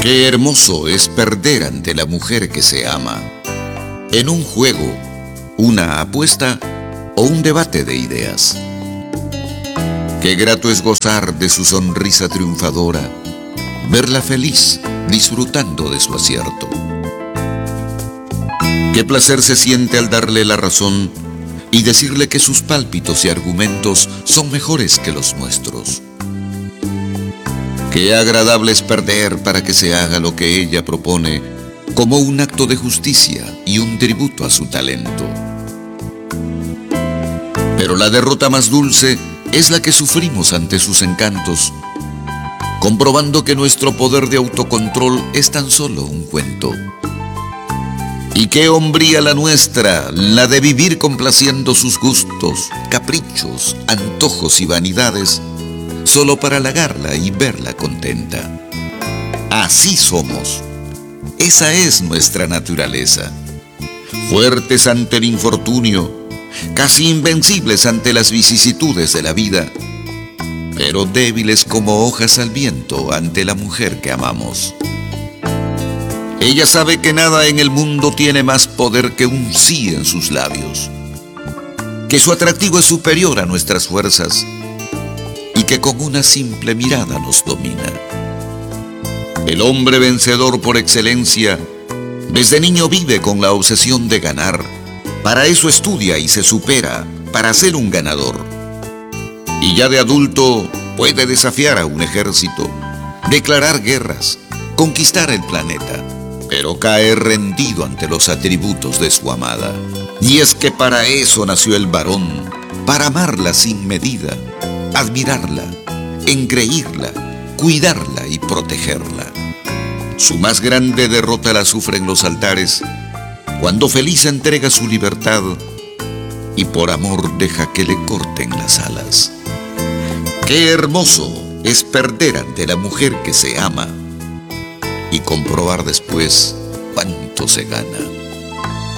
Qué hermoso es perder ante la mujer que se ama, en un juego, una apuesta o un debate de ideas. Qué grato es gozar de su sonrisa triunfadora, verla feliz, disfrutando de su acierto. Qué placer se siente al darle la razón y decirle que sus pálpitos y argumentos son mejores que los nuestros. Qué agradable es perder para que se haga lo que ella propone, como un acto de justicia y un tributo a su talento. Pero la derrota más dulce es la que sufrimos ante sus encantos, comprobando que nuestro poder de autocontrol es tan solo un cuento. Y qué hombría la nuestra, la de vivir complaciendo sus gustos, caprichos, antojos y vanidades, solo para halagarla y verla contenta. Así somos. Esa es nuestra naturaleza. Fuertes ante el infortunio, casi invencibles ante las vicisitudes de la vida, pero débiles como hojas al viento ante la mujer que amamos. Ella sabe que nada en el mundo tiene más poder que un sí en sus labios, que su atractivo es superior a nuestras fuerzas y que con una simple mirada nos domina. El hombre vencedor por excelencia, desde niño vive con la obsesión de ganar. Para eso estudia y se supera, para ser un ganador. Y ya de adulto puede desafiar a un ejército, declarar guerras, conquistar el planeta, pero cae rendido ante los atributos de su amada. Y es que para eso nació el varón, para amarla sin medida, admirarla, engreírla, cuidarla y protegerla. Su más grande derrota la sufre en los altares, cuando feliz entrega su libertad y por amor deja que le corten las alas. Qué hermoso es perder ante la mujer que se ama y comprobar después cuánto se gana.